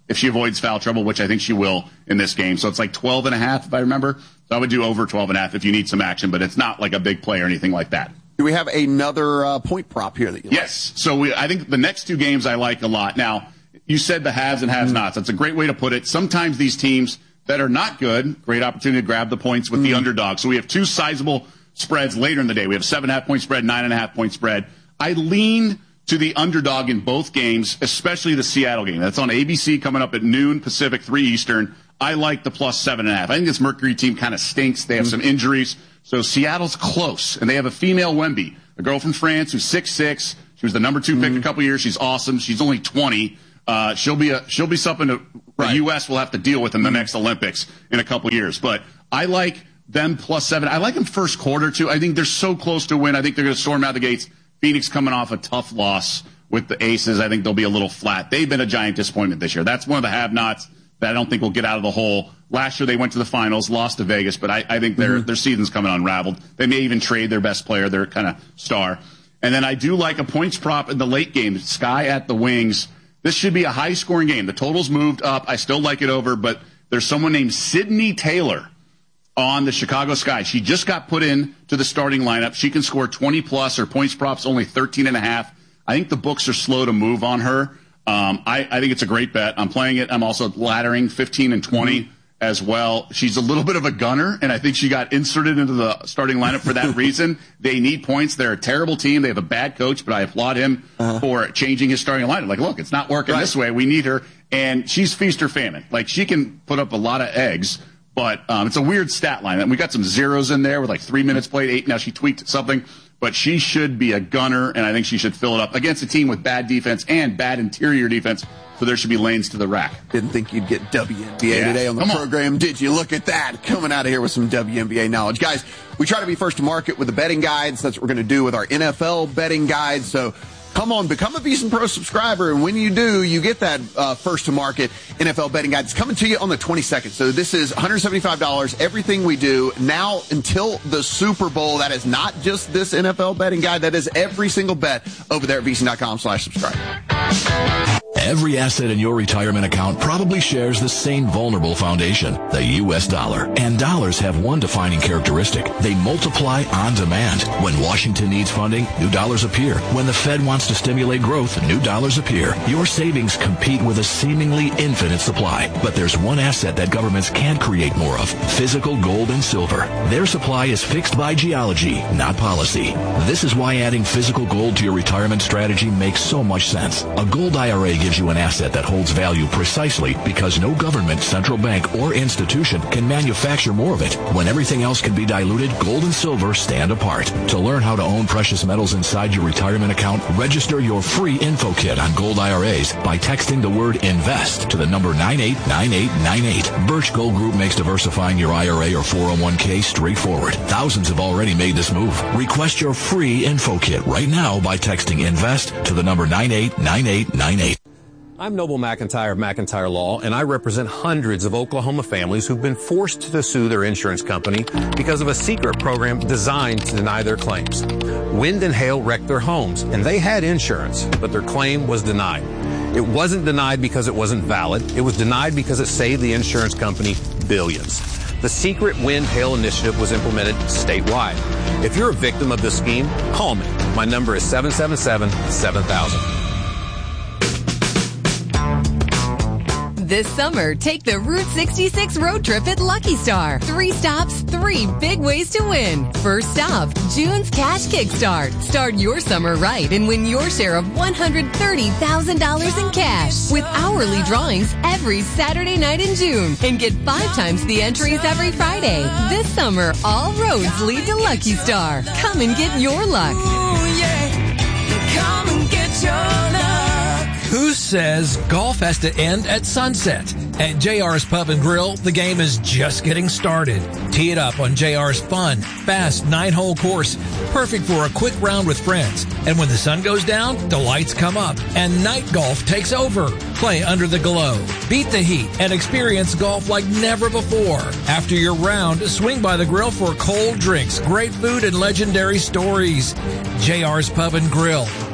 if she avoids foul trouble, which I think she will in this game. So it's like 12.5, if I remember. So I would do over 12.5 if you need some action, but it's not like a big play or anything like that. Do we have another point prop here that you like? Yes. So I think the next two games I like a lot. Now, you said the haves and have-nots. That's a great way to put it. Sometimes these teams that are not good, great opportunity to grab the points with the underdog. So we have two sizable spreads later in the day. We have 7.5-point spread, 9.5-point spread. I lean to the underdog in both games, especially the Seattle game. That's on ABC coming up at noon Pacific, 3 Eastern. I like the plus 7.5. I think this Mercury team kind of stinks. They have some injuries. So Seattle's close, and they have a female Wemby, a girl from France who's 6'6". She was the number 2 pick a couple years. She's awesome. She's only 20. She'll be something that the U.S. will have to deal with in the next Olympics in a couple years. But I like them plus 7. I like them first quarter, too. I think they're so close to win. I think they're going to storm out the gates. Phoenix coming off a tough loss with the Aces. I think they'll be a little flat. They've been a giant disappointment this year. That's one of the have-nots that I don't think will get out of the hole. Last year they went to the finals, lost to Vegas, but I think their season's coming unraveled. They may even trade their best player, their kind of star. And then I do like a points prop in the late game. Sky at the Wings. This should be a high-scoring game. The total's moved up. I still like it over, but there's someone named Sydney Taylor on the Chicago Sky. She just got put in to the starting lineup. She can score 20-plus. Her points prop's only 13.5. I think the books are slow to move on her. I think it's a great bet. I'm playing it. I'm also laddering 15 and 20 as well. She's a little bit of a gunner, and I think she got inserted into the starting lineup for that reason. They need points. They're a terrible team. They have a bad coach, but I applaud him for changing his starting lineup. Like, look, it's not working this way. We need her. And she's feast or famine. Like, she can put up a lot of eggs, but it's a weird stat line. And we got some zeros in there with like 3 minutes played, 8. Now she tweaked something. But she should be a gunner, and I think she should fill it up against a team with bad defense and bad interior defense, so there should be lanes to the rack. Didn't think you'd get WNBA today on the program, did you? Look at that, coming out of here with some WNBA knowledge. Guys, we try to be first to market with the betting guides. That's what we're going to do with our NFL betting guides. So come on, become a VSiN Pro subscriber, and when you do, you get that first-to-market NFL betting guide. It's coming to you on the 22nd. So this is $175, everything we do now until the Super Bowl. That is not just this NFL betting guide. That is every single bet over there at VSiN.com/subscribe. Every asset in your retirement account probably shares the same vulnerable foundation, the U.S. dollar. And dollars have one defining characteristic. They multiply on demand. When Washington needs funding, new dollars appear. When the Fed wants to stimulate growth, new dollars appear. Your savings compete with a seemingly infinite supply. But there's one asset that governments can't create more of: physical gold and silver. Their supply is fixed by geology, not policy. This is why adding physical gold to your retirement strategy makes so much sense. A gold IRA gives you an asset that holds value precisely because no government, central bank, or institution can manufacture more of it. When everything else can be diluted, gold and silver stand apart. To learn how to own precious metals inside your retirement account, register your free info kit on gold IRAs by texting the word INVEST to the number 989898. Birch Gold Group makes diversifying your IRA or 401k straightforward. Thousands have already made this move. Request your free info kit right now by texting INVEST to the number 989898. I'm Noble McIntyre of McIntyre Law, and I represent hundreds of Oklahoma families who've been forced to sue their insurance company because of a secret program designed to deny their claims. Wind and hail wrecked their homes, and they had insurance, but their claim was denied. It wasn't denied because it wasn't valid. It was denied because it saved the insurance company billions. The secret Wind Hail Initiative was implemented statewide. If you're a victim of this scheme, call me. My number is 777-7000. This summer, take the Route 66 road trip at Lucky Star. 3 stops, 3 big ways to win. First stop, June's Cash Kickstart. Start your summer right and win your share of $130,000 in cash with hourly drawings every Saturday night in June. And get 5 times the entries every Friday. This summer, all roads lead to Lucky Star. Come and get your luck. Ooh, yeah. Come and get your luck. Who says golf has to end at sunset? At JR's Pub and Grill, the game is just getting started. Tee it up on JR's fun, fast 9-hole course, perfect for a quick round with friends. And when the sun goes down, the lights come up and night golf takes over. Play under the glow, beat the heat, and experience golf like never before. After your round, swing by the grill for cold drinks, great food, and legendary stories. JR's Pub and Grill.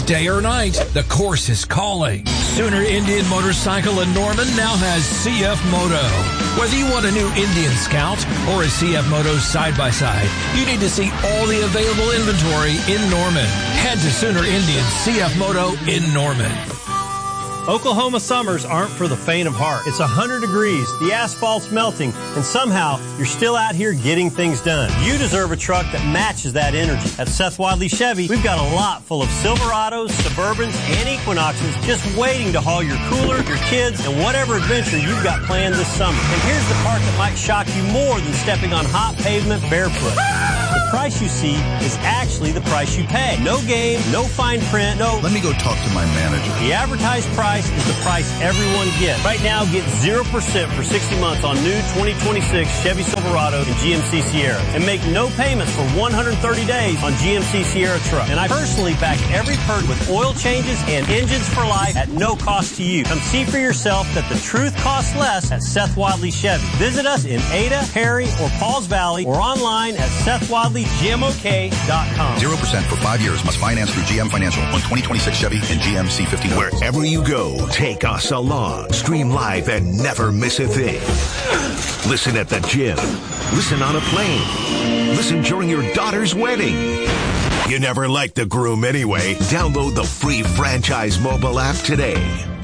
Day or night, the course is calling. Sooner Indian Motorcycle in Norman now has CF Moto. Whether you want a new Indian Scout or a CF Moto side-by-side, you need to see all the available inventory in Norman. Head to Sooner Indian CF Moto in Norman. Oklahoma summers aren't for the faint of heart. It's 100 degrees, the asphalt's melting, and somehow you're still out here getting things done. You deserve a truck that matches that energy. At Seth Wadley Chevy, we've got a lot full of Silverados, Suburbans, and Equinoxes just waiting to haul your cooler, your kids, and whatever adventure you've got planned this summer. And here's the part that might shock you more than stepping on hot pavement barefoot. The price you see is actually the price you pay. No game, no fine print, no... Let me go talk to my manager. The advertised price is the price everyone gets. Right now, get 0% for 60 months on new 2026 Chevy Silverado and GMC Sierra. And make no payments for 130 days on GMC Sierra truck. And I personally back every perk with oil changes and engines for life at no cost to you. Come see for yourself that the truth costs less at Seth Wadley Chevy. Visit us in Ada, Perry, or Pauls Valley or online at SethWadleyGMOK.com. 0% for 5 years. Must finance through GM Financial on 2026 Chevy and GMC 50. Wherever you go, take us along. Stream live and never miss a thing. Listen at the gym. Listen on a plane. Listen during your daughter's wedding. You never liked the groom anyway. Download the free franchise mobile app today.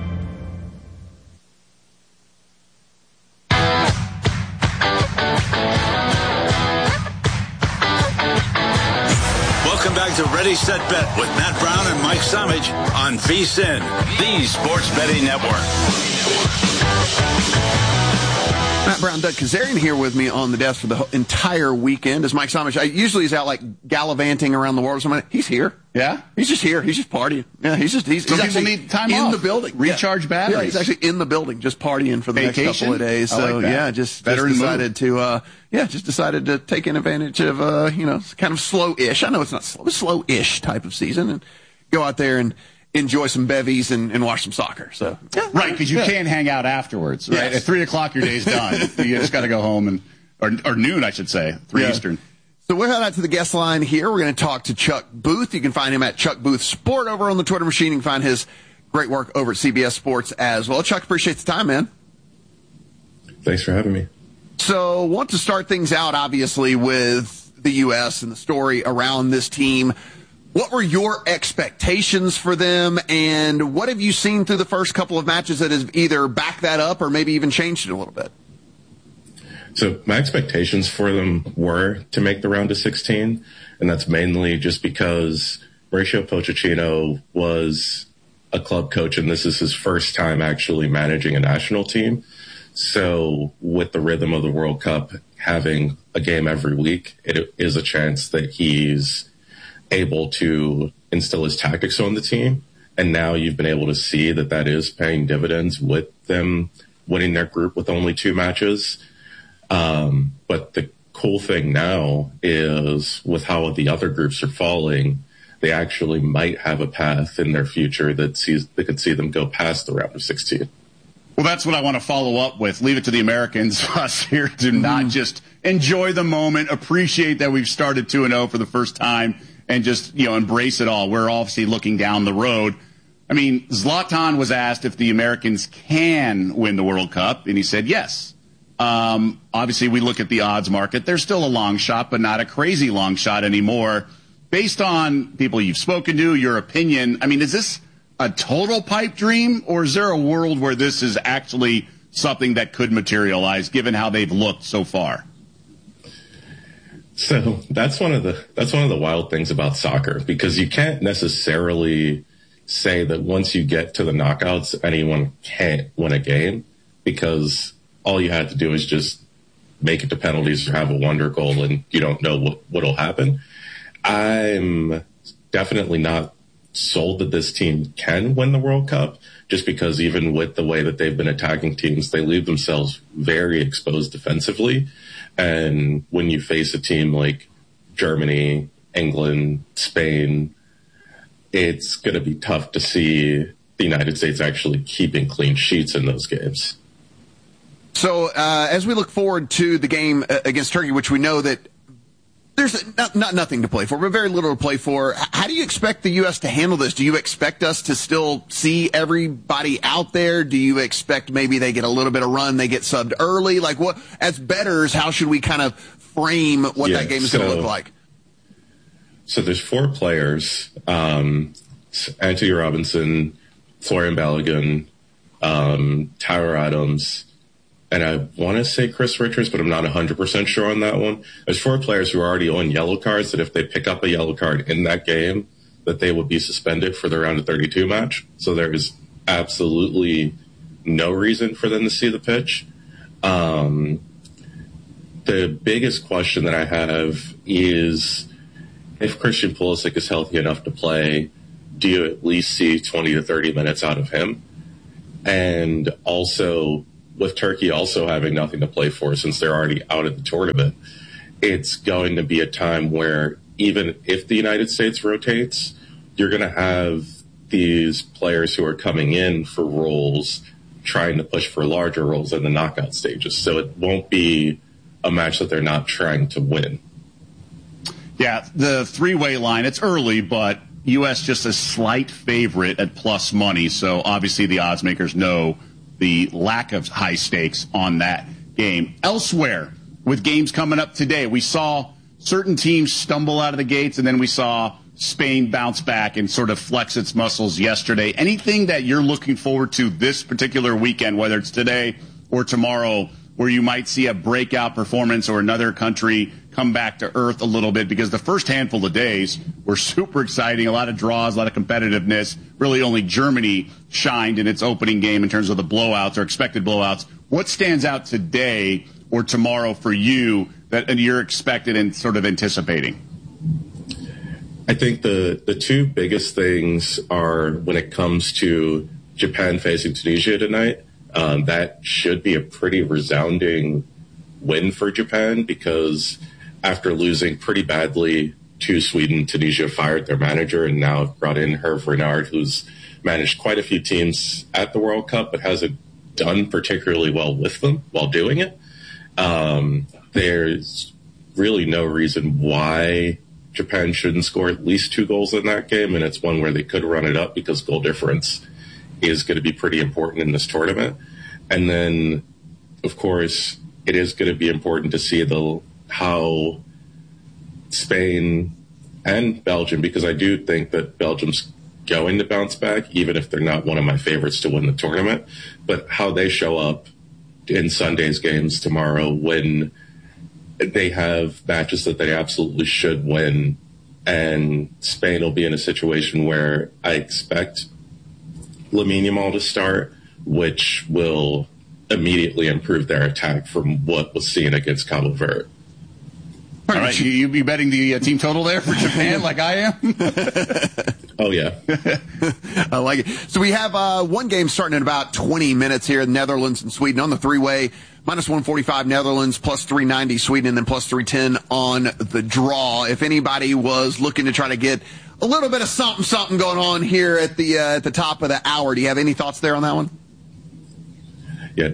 Welcome back to Ready, Set, Bet with Matt Brown and Mike Samage on VSiN, the Sports Betting Network. Matt Brown, Doug Kazarian here with me on the desk for the entire weekend. As Mike Samage, usually he's out like gallivanting around the world or something. He's here. Yeah? He's just here. He's just partying. Yeah, he's Some people need time in off. the building. Recharge batteries. Yeah, he's actually in the building just partying for the Vacation? next couple of days. I So like that. yeah, just decided to take advantage of kind of slow-ish. I know it's not slow, but slow-ish type of season and go out there and enjoy some bevies and watch some soccer. So yeah, right, because you can't hang out afterwards, right? Yes. At 3 o'clock, your day's done. You just got to go home or noon, I should say, 3 Eastern. So we'll head out to the guest line here. We're going to talk to Chuck Booth. You can find him at Chuck Booth Sport over on the Twitter machine. You can find his great work over at CBS Sports as well. Chuck, appreciate the time, man. Thanks for having me. So want to start things out, obviously, with the U.S. and the story around this team. What were your expectations for them, and what have you seen through the first couple of matches that has either backed that up or maybe even changed it a little bit? So my expectations for them were to make the round of 16, and that's mainly just because Mauricio Pochettino was a club coach, and this is his first time actually managing a national team. So with the rhythm of the World Cup, having a game every week, it is a chance that he's able to instill his tactics on the team. And now you've been able to see that that is paying dividends with them winning their group with only 2 matches. But the cool thing now is with how the other groups are falling, they actually might have a path in their future that could see them go past the round of 16. Well, that's what I want to follow up with. Leave it to the Americans, us here, to not just enjoy the moment, appreciate that we've started 2-0 for the first time, and just, embrace it all. We're obviously looking down the road. I mean, Zlatan was asked if the Americans can win the World Cup, and he said yes. Obviously, we look at the odds market. There's still a long shot, but not a crazy long shot anymore. Based on people you've spoken to, your opinion, I mean, is this a total pipe dream, or is there a world where this is actually something that could materialize, given how they've looked so far? So that's one of the wild things about soccer, because you can't necessarily say that once you get to the knockouts, anyone can't win a game, because all you had to do is just make it to penalties or have a wonder goal, and you don't know what'll happen. I'm definitely not sold that this team can win the World Cup, just because even with the way that they've been attacking teams, they leave themselves very exposed defensively. And when you face a team like Germany, England, Spain, it's going to be tough to see the United States actually keeping clean sheets in those games. So as we look forward to the game against Turkey, which we know that There's nothing to play for, but very little to play for. How do you expect the U.S. to handle this? Do you expect us to still see everybody out there? Do you expect maybe they get a little bit of run, they get subbed early? Like, what, as bettors, how should we kind of frame what that game is going to look like? So there's 4 players, Anthony Robinson, Florian Balogun, Tyler Adams, and I want to say Chris Richards, but I'm not 100% sure on that one. There's 4 players who are already on yellow cards that if they pick up a yellow card in that game, that they will be suspended for the round of 32 match. So there is absolutely no reason for them to see the pitch. The biggest question that I have is if Christian Pulisic is healthy enough to play, do you at least see 20 to 30 minutes out of him? And also, with Turkey also having nothing to play for since they're already out of the tournament, it's going to be a time where even if the United States rotates, you're going to have these players who are coming in for roles trying to push for larger roles in the knockout stages. So it won't be a match that they're not trying to win. Yeah, the 3-way line, it's early, but U.S. just a slight favorite at plus money. So obviously the odds makers know the lack of high stakes on that game. Elsewhere, with games coming up today, we saw certain teams stumble out of the gates, and then we saw Spain bounce back and sort of flex its muscles yesterday. Anything that you're looking forward to this particular weekend, whether it's today or tomorrow, where you might see a breakout performance or another country come back to earth a little bit? Because the first handful of days were super exciting, a lot of draws, a lot of competitiveness. Really only Germany shined in its opening game in terms of the blowouts or expected blowouts. What stands out today or tomorrow for you that you're expected and sort of anticipating? I think the 2 biggest things are when it comes to Japan facing Tunisia tonight. That should be a pretty resounding win for Japan because after losing pretty badly to Sweden, Tunisia fired their manager and now brought in Hervé Renard, who's managed quite a few teams at the World Cup but hasn't done particularly well with them while doing it. There's really no reason why Japan shouldn't score at least 2 goals in that game, and it's one where they could run it up because goal difference is going to be pretty important in this tournament. And then, of course, it is going to be important to see how Spain and Belgium, because I do think that Belgium's going to bounce back, even if they're not one of my favorites to win the tournament, but how they show up in Sunday's games tomorrow when they have matches that they absolutely should win. And Spain will be in a situation where I expect Lamine Yamal to start, which will immediately improve their attack from what was seen against Cabo Verde. All right, you be betting the team total there for Japan like I am? Oh, yeah. I like it. So we have one game starting in about 20 minutes here, Netherlands and Sweden on the 3-way. Minus 145 Netherlands, plus 390 Sweden, and then plus 310 on the draw. If anybody was looking to try to get a little bit of something going on here at the top of the hour, do you have any thoughts there on that one? Yeah,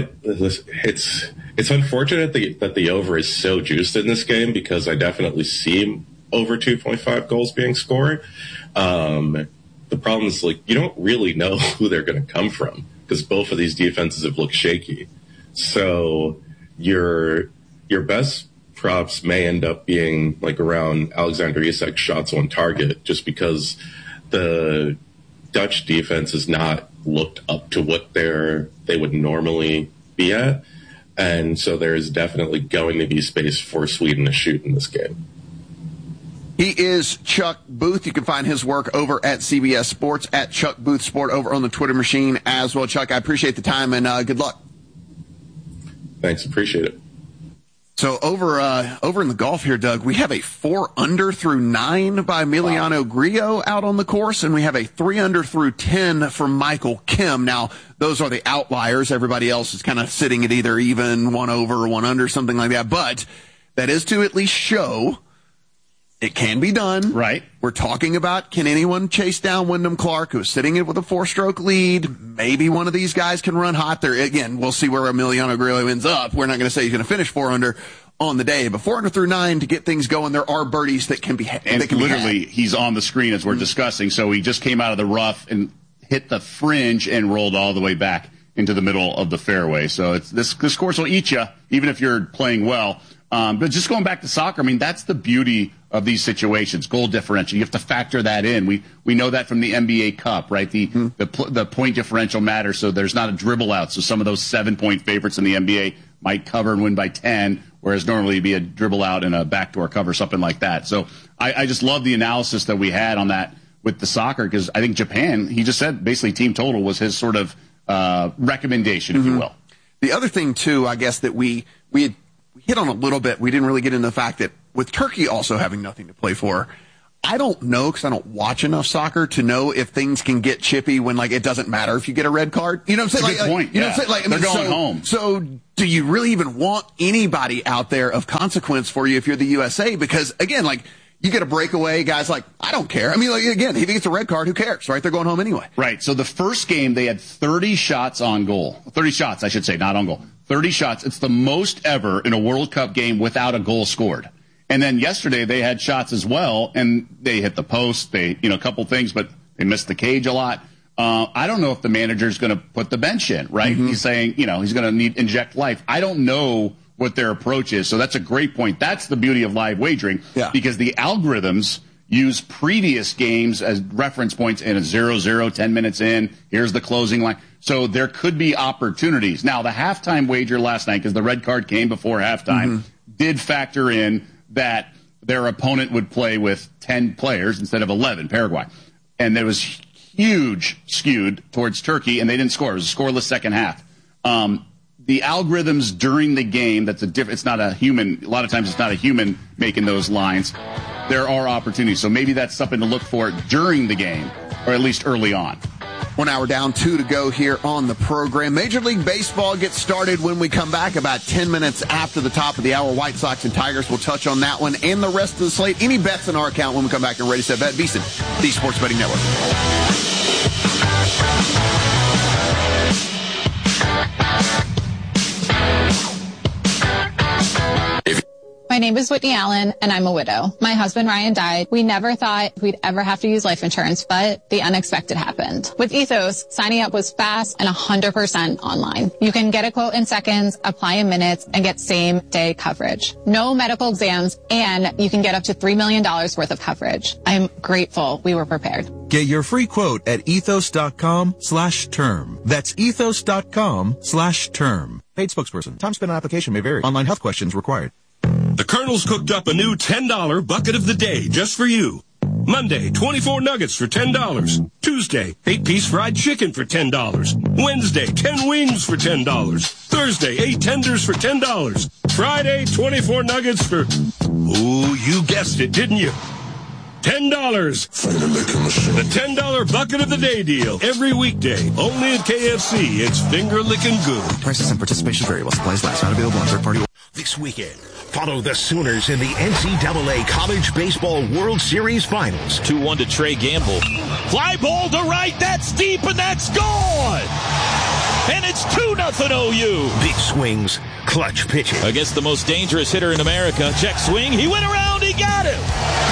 it's unfortunate that the over is so juiced in this game because I definitely see over 2.5 goals being scored. The problem is, like, you don't really know who they're going to come from because both of these defenses have looked shaky. So your best props may end up being like around Alexander Isak's shots on target just because the Dutch defense has not looked up to what they would normally be at. And so there is definitely going to be space for Sweden to shoot in this game. He is Chuck Booth. You can find his work over at CBS Sports, at Chuck Booth Sport, over on the Twitter machine as well. Chuck, I appreciate the time and good luck. Thanks, appreciate it. So over in the golf here, Doug, we have a 4 under through 9 by Emiliano Grillo out on the course, and we have a 3 under through 10 from Michael Kim. Now, those are the outliers. Everybody else is kind of sitting at either even, 1 over, 1 under, something like that. But that is to at least show it can be done. Right. We're talking about, can anyone chase down Wyndham Clark, who's sitting in with a 4-stroke lead? Maybe one of these guys can run hot there. Again, we'll see where Emiliano Grillo ends up. We're not going to say he's going to finish 4 under on the day. But 4 under through 9 to get things going, there are birdies that can be and literally he's on the screen as we're discussing. So he just came out of the rough and hit the fringe and rolled all the way back into the middle of the fairway. So this course will eat you, even if you're playing well. But just going back to soccer, I mean, that's the beauty of these situations. Goal differential, you have to factor that in. We know that from the NBA Cup, right? The point differential matters, so there's not a dribble out. So some of those 7-point favorites in the NBA might cover and win by 10, whereas normally it'd be a dribble out and a backdoor cover, something like that. So I just love the analysis that we had on that with the soccer, because I think Japan, he just said basically team total was his sort of recommendation, if you will. The other thing, too, I guess that we had hit on a little bit, we didn't really get into the fact that with Turkey also having nothing to play for, I don't know, because I don't watch enough soccer to know if things can get chippy when, like, it doesn't matter if you get a red card. You know what I'm saying? That's a good point. You know what I'm saying? Like, they're going home. So do you really even want anybody out there of consequence for you if you're the USA? Because, again, like, you get a breakaway, guys like, I don't care. I mean, like, again, if he gets a red card, who cares, right? They're going home anyway. Right. So the first game, they had 30 shots on goal. 30 shots, I should say, not on goal. 30 shots. It's the most ever in a World Cup game without a goal scored. And then yesterday they had shots as well, and they hit the post, a couple things, but they missed the cage a lot. I don't know if the manager's going to put the bench in, right? He's saying, he's going to inject life. I don't know what their approach is. So that's a great point. That's the beauty of live wagering, because the algorithms use previous games as reference points in a 0-0, 10 minutes in. Here's the closing line. So there could be opportunities. Now, the halftime wager last night, because the red card came before halftime, did factor in that their opponent would play with 10 players instead of 11, Paraguay. And there was huge skewed towards Turkey, and they didn't score. It was a scoreless second half. The algorithms during the game, it's not a human, a lot of times it's not a human making those lines. There are opportunities. So maybe that's something to look for during the game, or at least early on. 1 hour down, 2 to go here on the program. Major League Baseball gets started when we come back about 10 minutes after the top of the hour. White Sox and Tigers will touch on that one and the rest of the slate. Any bets in our account when we come back and Ready, Set, Bet. VSiN, the Sports Betting Network. My name is Whitney Allen, and I'm a widow. My husband, Ryan, died. We never thought we'd ever have to use life insurance, but the unexpected happened. With Ethos, signing up was fast and 100% online. You can get a quote in seconds, apply in minutes, and get same-day coverage. No medical exams, and you can get up to $3 million worth of coverage. I'm grateful we were prepared. Get your free quote at ethos.com/term. That's ethos.com/term. Paid spokesperson. Time spent on application may vary. Online health questions required. The Colonel's cooked up a new $10 bucket of the day just for you. Monday, 24 nuggets for $10. Tuesday, 8-piece fried chicken for $10. Wednesday, 10 wings for $10. Thursday, 8 tenders for $10. Friday, 24 nuggets for... Oh, you guessed it, didn't you? $10. The $10 bucket of the day deal. Every weekday. Only at KFC. It's finger licking good. Prices and participation vary while supplies last. Not available on third party. This weekend, follow the Sooners in the NCAA College Baseball World Series Finals. 2-1 to Trey Gamble. Fly ball to right. That's deep and that's gone. And it's 2-0 OU. Big swings, clutch pitching. Against the most dangerous hitter in America. Check swing. He went around. He got him.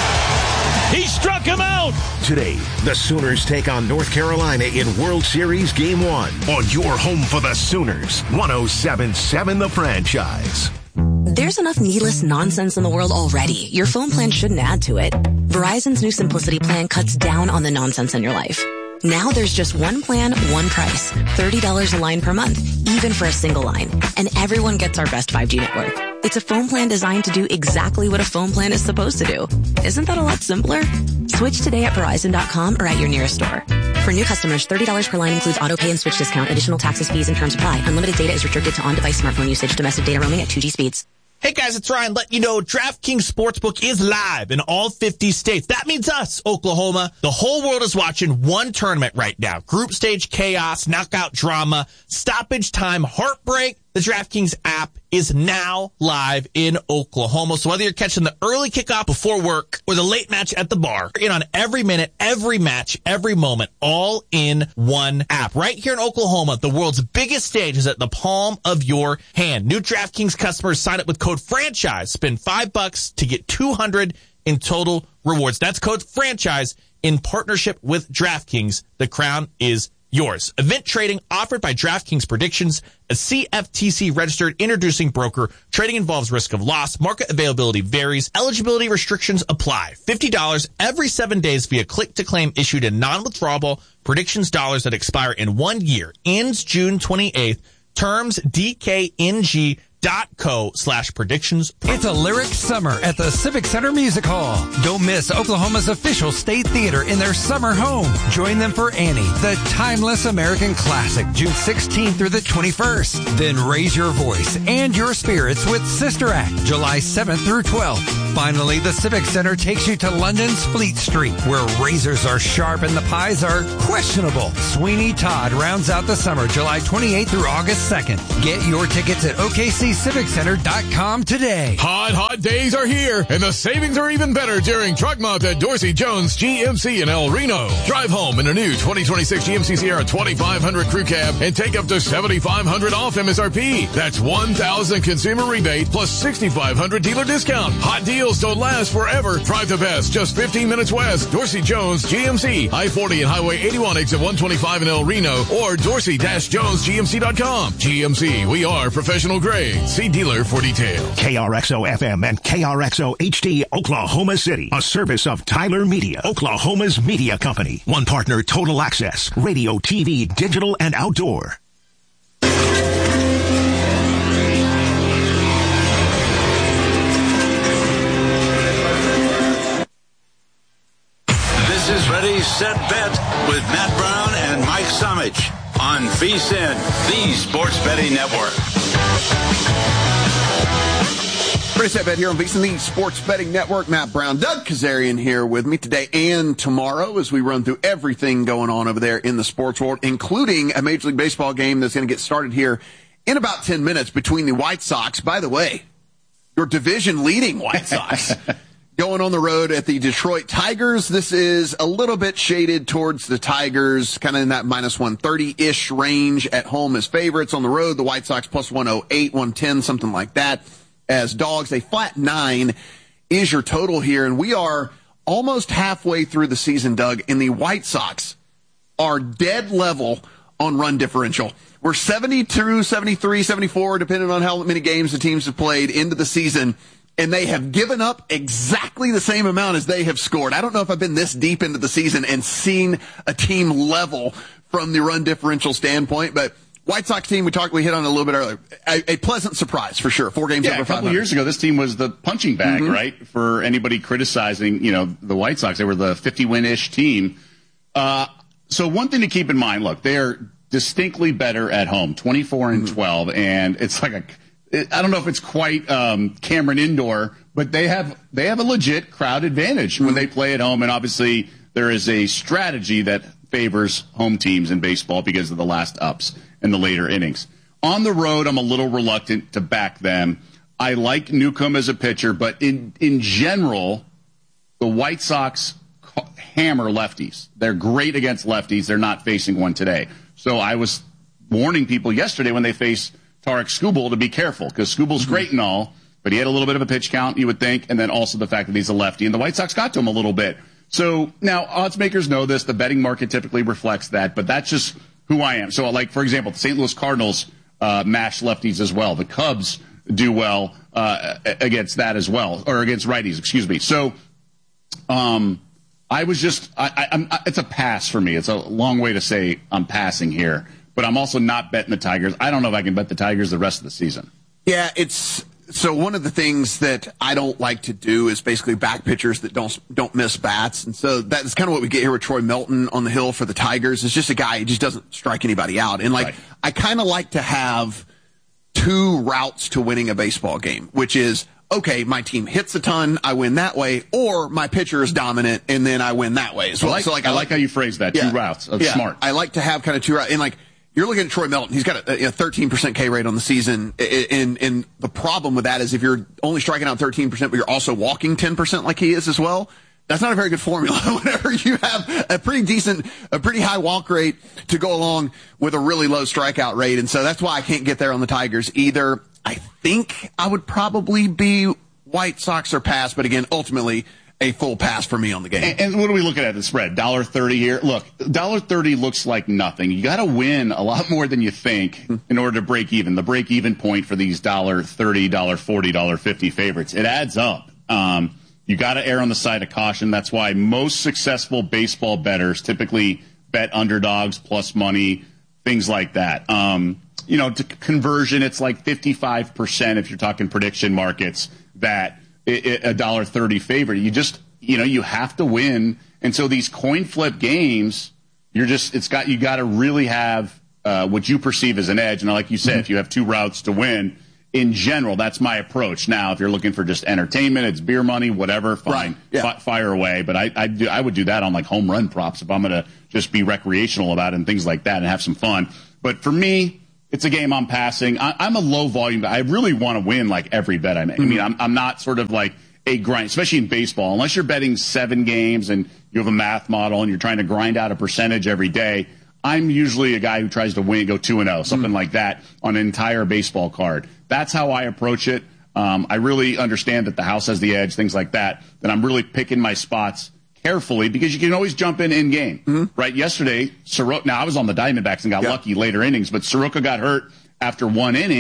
He struck him out. Today, the Sooners take on North Carolina in World Series Game 1 on your home for the Sooners, 107.7 The Franchise. There's enough needless nonsense in the world already. Your phone plan shouldn't add to it. Verizon's new Simplicity plan cuts down on the nonsense in your life. Now there's just one plan, one price. $30 a line per month, even for a single line. And everyone gets our best 5G network. It's a phone plan designed to do exactly what a phone plan is supposed to do. Isn't that a lot simpler? Switch today at Verizon.com or at your nearest store. For new customers, $30 per line includes auto pay and switch discount. Additional taxes, fees, and terms apply. Unlimited data is restricted to on-device smartphone usage. Domestic data roaming at 2G speeds. Hey guys, it's Ryan. Let you know DraftKings Sportsbook is live in all 50 states. That means us, Oklahoma. The whole world is watching one tournament right now. Group stage chaos, knockout drama, stoppage time, heartbreak. The DraftKings app is now live in Oklahoma. So whether you're catching the early kickoff before work or the late match at the bar, you're in on every minute, every match, every moment, all in one app. Right here in Oklahoma, the world's biggest stage is at the palm of your hand. New DraftKings customers sign up with code FRANCHISE. Spend $5 to get $200 in total rewards. That's code FRANCHISE in partnership with DraftKings. The crown is yours. Event trading offered by DraftKings Predictions, a CFTC registered introducing broker. Trading involves risk of loss. Market availability varies. Eligibility restrictions apply. $50 every 7 days via click to claim issued in non-withdrawable Predictions dollars that expire in 1 year. Ends June 28th. Terms DKNG.co/predictions. It's a lyric summer at the Civic Center Music Hall. Don't miss Oklahoma's official state theater in their summer home. Join them for Annie, the timeless American classic, June 16th through the 21st. Then raise your voice and your spirits with Sister Act, July 7th through 12th. Finally, the Civic Center takes you to London's Fleet Street, where razors are sharp and the pies are questionable. Sweeney Todd rounds out the summer, July 28th through August 2nd. Get your tickets at OKCCivicCenter.com today. Hot days are here, and the savings are even better during Truck Month at Dorsey Jones GMC in El Reno. Drive home in a new 2026 GMC Sierra 2500 Crew Cab and take up to $7,500 off MSRP. That's $1,000 consumer rebate plus $6,500 dealer discount. Hot deals don't last forever. Drive the best, just 15 minutes west. Dorsey Jones GMC, I-40 and Highway 81 exit 125 in El Reno, or dorsey-jonesgmc.com. GMC, we are professional grade. See dealer for details. KRXO FM and KRXO HD Oklahoma City, a service of Tyler Media, Oklahoma's media company. One partner, Total Access, radio, TV, digital, and outdoor. This is Ready, Set, Bet with Matt Brown and Mike Samich on VSiN, the Sports Betting Network. Ready, Set, Bet here on VSiN, the Sports Betting Network. Matt Brown, Doug Kazarian here with me today and tomorrow as we run through everything going on over there in the sports world, including a Major League Baseball game that's going to get started here in about 10 minutes between the White Sox. By the way, your division-leading White Sox going on the road at the Detroit Tigers. This is a little bit shaded towards the Tigers, kind of in that minus 130-ish range at home as favorites. On the road, the White Sox plus 108, 110, something like that. As dogs, a flat 9 is your total here. And we are almost halfway through the season, Doug, and the White Sox are dead level on run differential. We're 72, 73, 74, depending on how many games the teams have played into the season. And they have given up exactly the same amount as they have scored. I don't know if I've been this deep into the season and seen a team level from the run differential standpoint, but White Sox team, we hit on it a little bit earlier. A pleasant surprise for sure. 4 games over 500. A couple of years ago, this team was the punching bag, right? For anybody criticizing, the White Sox. They were the 50-win-ish team. So one thing to keep in mind, look, they are distinctly better at home, 24-12, and it's like I don't know if it's quite Cameron Indoor, but they have a legit crowd advantage when they play at home, and obviously there is a strategy that favors home teams in baseball because of the last ups in the later innings. On the road, I'm a little reluctant to back them. I like Newcomb as a pitcher, but in general, the White Sox hammer lefties. They're great against lefties. They're not facing one today. So I was warning people yesterday when they face Tarek Skubal to be careful, because Skubal's great and all, but he had a little bit of a pitch count, you would think, and then also the fact that he's a lefty, and the White Sox got to him a little bit. So now odds makers know this. The betting market typically reflects that, but that's just who I am. So, like, for example, the St. Louis Cardinals mash lefties as well. The Cubs do well against that as well, or against righties, excuse me. So I was just it's a pass for me. It's a long way to say I'm passing here. But I'm also not betting the Tigers. I don't know if I can bet the Tigers the rest of the season. Yeah, so one of the things that I don't like to do is basically back pitchers that don't miss bats. And so that's kind of what we get here with Troy Melton on the hill for the Tigers. It's just a guy who just doesn't strike anybody out. And I kind of like to have 2 routes to winning a baseball game, which is, okay, my team hits a ton, I win that way, or my pitcher is dominant and then I win that way as well. I like how you phrase that, 2 routes. That's smart. I like to have kind of 2 routes. And you're looking at Troy Melton. He's got a 13% K rate on the season. And the problem with that is if you're only striking out 13%, but you're also walking 10% like he is as well, that's not a very good formula whenever you have a pretty high walk rate to go along with a really low strikeout rate. And so that's why I can't get there on the Tigers either. I think I would probably be White Sox or pass, but again, ultimately a full pass for me on the game. And what are we looking at the spread? $1.30 here. Look, $1.30 looks like nothing. You got to win a lot more than you think in order to break even. The break even point for these $1.30, $1.40, $1.50 favorites, it adds up. You got to err on the side of caution. That's why most successful baseball bettors typically bet underdogs plus money, things like that. To conversion, it's like 55% if you're talking prediction markets that a $1.30 favorite. You have to win. And so these coin flip games, you got to really have what you perceive as an edge. And like you said, if you have two routes to win, in general, that's my approach. Now, if you're looking for just entertainment, it's beer money, whatever, fine, right. Yeah. Fire away. But I would do that on like home run props if I'm going to just be recreational about it and things like that and have some fun. But for me, it's a game I'm passing. I'm a low volume guy. I really want to win like every bet I make. Mm-hmm. I mean, I'm not sort of like a grind, especially in baseball. Unless you're betting 7 games and you have a math model and you're trying to grind out a percentage every day, I'm usually a guy who tries to win, go 2-0, something like that on an entire baseball card. That's how I approach it. I really understand that the house has the edge, things like that, that I'm really picking my spots carefully because you can always jump in game, right? Yesterday, Soroka, now I was on the Diamondbacks and got lucky later innings, but Soroka got hurt after one inning.